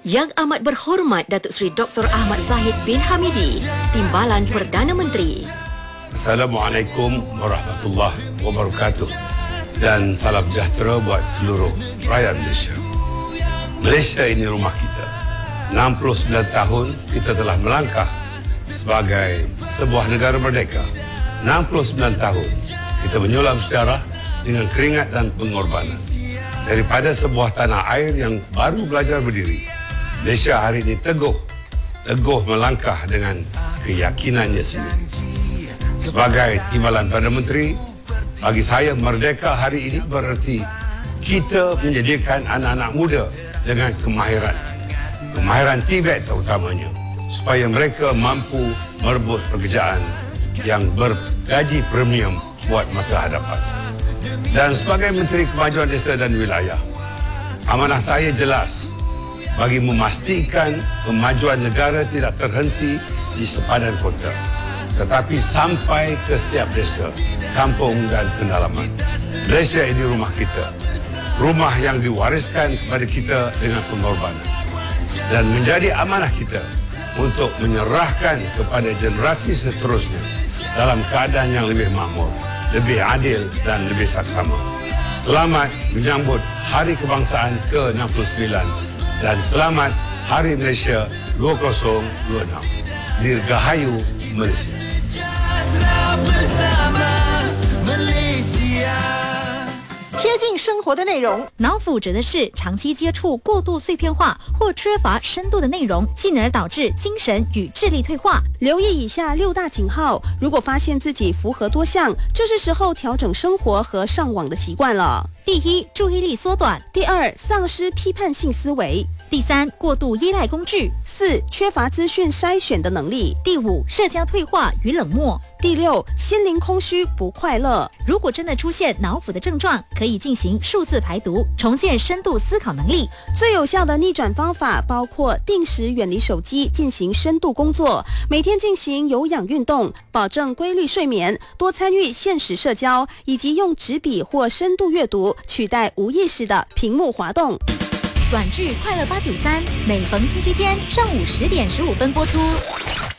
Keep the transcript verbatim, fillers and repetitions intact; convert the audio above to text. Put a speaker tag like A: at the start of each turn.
A: Yang Amat Berhormat Datuk Seri Doktor Ahmad Zahid bin Hamidi, Timbalan Perdana Menteri.
B: Assalamualaikum warahmatullahi wabarakatuh dan salam sejahtera buat seluruh rakyat Malaysia. Malaysia ini rumah kita. enam puluh sembilan tahun kita telah melangkah sebagai sebuah negara merdeka. enam puluh sembilan tahun kita menyulam sejarah dengan keringat dan pengorbanan. Daripada sebuah tanah air yang baru belajar berdiri, Malaysia hari ini teguh, teguh melangkah dengan keyakinannya sendiri. Sebagai Timbalan Perdana Menteri, bagi saya merdeka hari ini berarti kita menjadikan anak-anak muda dengan kemahiran. Kemahiran Tibet terutamanya, supaya mereka mampu merebut pekerjaan yang bergaji premium buat masa hadapan. Dan sebagai Menteri Kemajuan Desa dan Wilayah, amanah saya jelas bagi memastikan kemajuan negara tidak terhenti di sepadan kota, tetapi sampai ke setiap desa, kampung dan pedalaman. Malaysia ini rumah kita, rumah yang diwariskan kepada kita dengan pengorbanan, dan menjadi amanah kita untuk menyerahkan kepada generasi seterusnya dalam keadaan yang lebih makmur, lebih adil dan lebih saksama. Selamat menyambut Hari Kebangsaan ke enam puluh sembilan dan selamat Hari Malaysia dua ribu dua puluh enam. Dirgahayu Malaysia.
C: 贴近生活的内容。
D: 脑腐指的是长期接触过度碎片化或缺乏深度的内容，进而导致精神与智力退化。
C: 留意以下六大警号，如果发现自己符合多项，就是时候调整生活和上网的习惯了。
D: 第一，注意力缩短；
C: 第二，丧失批判性思维；
D: 第三，过度依赖工具；
C: 四，缺乏资讯筛选的能力；
D: 第五，社交退化与冷漠；
C: 第六，心灵空虚不快乐。
D: 如果真的出现脑腐的症状，可以进行数字排毒，重建深度思考能力。
C: 最有效的逆转方法包括定时远离手机，进行深度工作，每天进行有氧运动，保证规律睡眠，多参与现实社交，以及用纸笔或深度阅读取代无意识的屏幕滑动。
D: 短剧《快乐八九三》每逢星期天上午十点十五分播出。